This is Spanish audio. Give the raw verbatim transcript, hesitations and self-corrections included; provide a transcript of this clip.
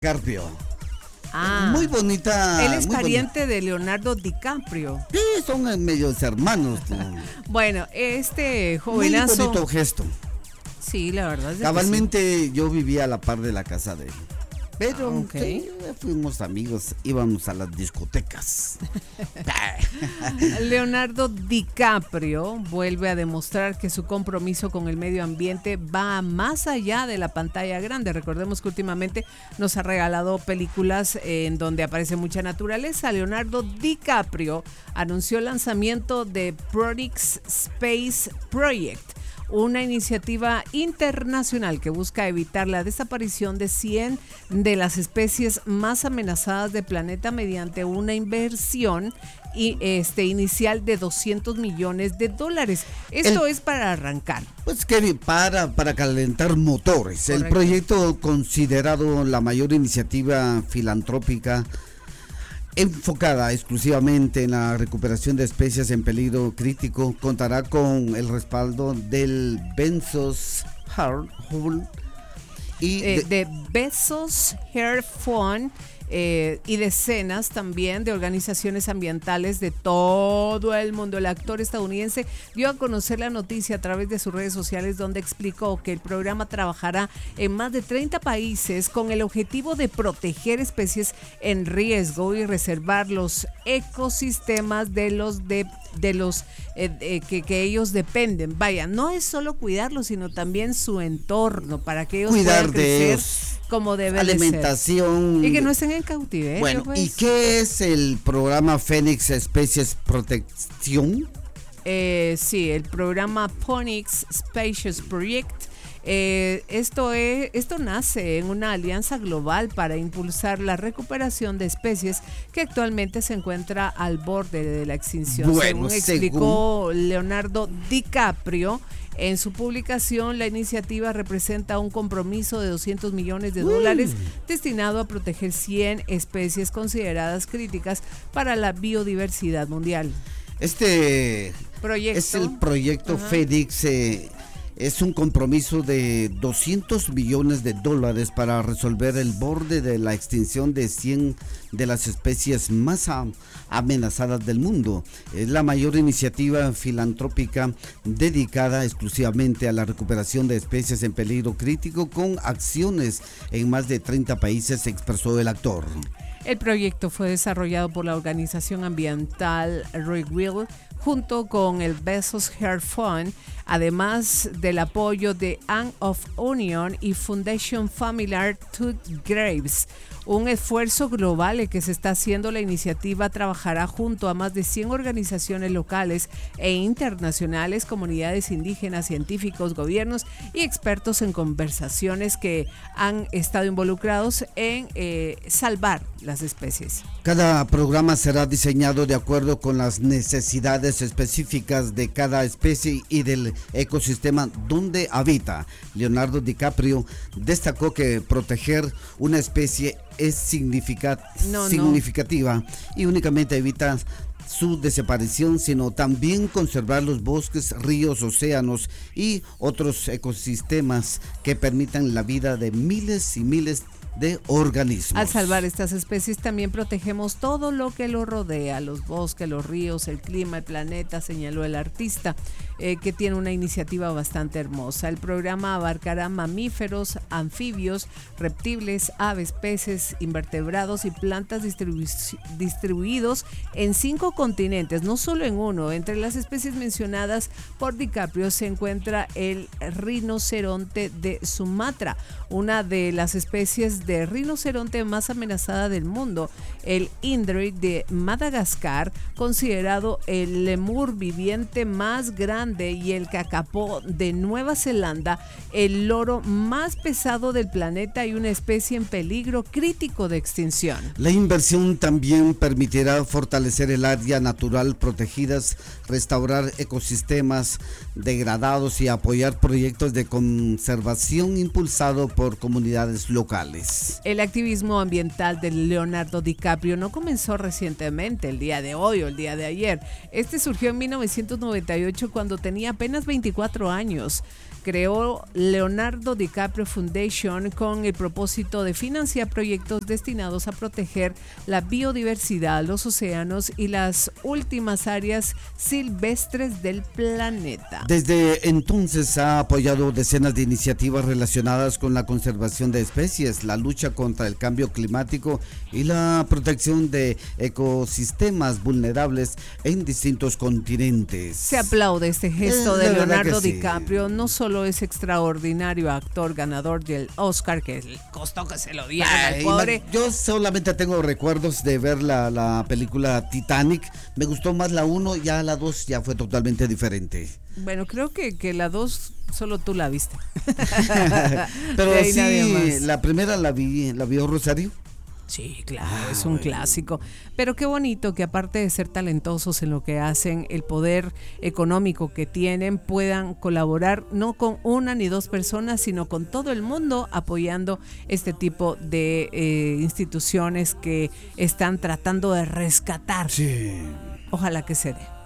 Carpio. Ah, muy bonita. Él es muy pariente bonita. de Leonardo DiCaprio. Sí, son medios hermanos. Bueno, este Muy jovenazo. bonito gesto. Sí, la verdad es que Cabalmente sí. Yo vivía a la par de la casa de él. Pero Ah, okay. sí, fuimos amigos, íbamos a las discotecas. Leonardo DiCaprio vuelve a demostrar que su compromiso con el medio ambiente va más allá de la pantalla grande. Recordemos que últimamente nos ha regalado películas en donde aparece mucha naturaleza. Leonardo DiCaprio anunció el lanzamiento de Pronix Space Project, una iniciativa internacional que busca evitar la desaparición de cien de las especies más amenazadas del planeta mediante una inversión y este inicial de doscientos millones de dólares. Esto El, es para arrancar. Pues que para, para calentar motores. Correcto. El proyecto, considerado la mayor iniciativa filantrópica enfocada exclusivamente en la recuperación de especies en peligro crítico, contará con el respaldo del Bezos Earth Fund y eh, de, de Bezos Earth Fund eh, y decenas también de organizaciones ambientales de todo el mundo. El actor estadounidense dio a conocer la noticia a través de sus redes sociales, donde explicó que el programa trabajará en más de treinta países con el objetivo de proteger especies en riesgo y reservar los ecosistemas de los de de los eh, eh, que, que ellos dependen. Vaya, no es solo cuidarlos, sino también su entorno, para que ellos cuidar puedan crecer de ellos, como debe alimentación de ser. Y que no estén en cautiverio. Bueno, pues. ¿Y qué es el programa Fénix Especies Protección? Eh, sí, el programa Pronix Space Project. Eh, esto, es, esto nace en una alianza global para impulsar la recuperación de especies que actualmente se encuentra al borde de la extinción. Bueno, según explicó según... Leonardo DiCaprio en su publicación, la iniciativa representa un compromiso de doscientos millones de dólares mm. destinado a proteger cien especies consideradas críticas para la biodiversidad mundial. Este proyecto es el proyecto Ajá. Fénix. Eh, Es un compromiso de doscientos millones de dólares para resolver el borde de la extinción de cien de las especies más amenazadas del mundo. Es la mayor iniciativa filantrópica dedicada exclusivamente a la recuperación de especies en peligro crítico, con acciones en más de treinta países, expresó el actor. El proyecto fue desarrollado por la organización ambiental Redwill junto con el Bezos Earth Fund, además del apoyo de Anne of Union y Foundation Familiar Tooth Graves. Un esfuerzo global que se está haciendo. La iniciativa trabajará junto a más de cien organizaciones locales e internacionales, comunidades indígenas, científicos, gobiernos y expertos en conversaciones que han estado involucrados en eh, salvar las especies. Cada programa será diseñado de acuerdo con las necesidades específicas de cada especie y del ecosistema donde habita. Leonardo DiCaprio destacó que proteger una especie es significat- no, significativa no. y únicamente evita su desaparición, sino también conservar los bosques, ríos, océanos y otros ecosistemas que permitan la vida de miles y miles de organismos. Al salvar estas especies también protegemos todo lo que lo rodea, los bosques, los ríos, el clima, el planeta, señaló el artista, eh, que tiene una iniciativa bastante hermosa. El programa abarcará mamíferos, anfibios, reptiles, aves, peces, invertebrados y plantas distribu- distribuidos en cinco continentes, no solo en uno. Entre las especies mencionadas por DiCaprio se encuentra el rinoceronte de Sumatra, una de las especies de rinoceronte más amenazada del mundo, el indri de Madagascar, considerado el lemur viviente más grande, y el kakapo de Nueva Zelanda, el loro más pesado del planeta y una especie en peligro crítico de extinción. La inversión también permitirá fortalecer el área natural protegidas, restaurar ecosistemas degradados y apoyar proyectos de conservación impulsado por comunidades locales. El activismo ambiental de Leonardo DiCaprio no comenzó recientemente, el día de hoy o el día de ayer. Este surgió en mil novecientos noventa y ocho cuando tenía apenas veinticuatro años. creó Leonardo DiCaprio Foundation con el propósito de financiar proyectos destinados a proteger la biodiversidad, los océanos y las últimas áreas silvestres del planeta. Desde entonces ha apoyado decenas de iniciativas relacionadas con la conservación de especies, la lucha contra el cambio climático y la protección de ecosistemas vulnerables en distintos continentes. Se aplaude este gesto Eh, de la verdad Leonardo que sí. DiCaprio. No solo es extraordinario actor ganador del Oscar, que le costó que se lo dieran al Ay, pobre. ma- Yo solamente tengo recuerdos de ver la, la película Titanic. Me gustó más la uno, ya la dos ya fue totalmente diferente. Bueno, creo que, que la dos solo tú la viste. Pero De ahí nadie sí, más. la primera la vi, la vio Rosario. Sí, claro, es un clásico. Pero qué bonito que aparte de ser talentosos en lo que hacen, el poder económico que tienen, puedan colaborar no con una ni dos personas, sino con todo el mundo apoyando este tipo de eh, instituciones que están tratando de rescatar. Sí. Ojalá que se dé.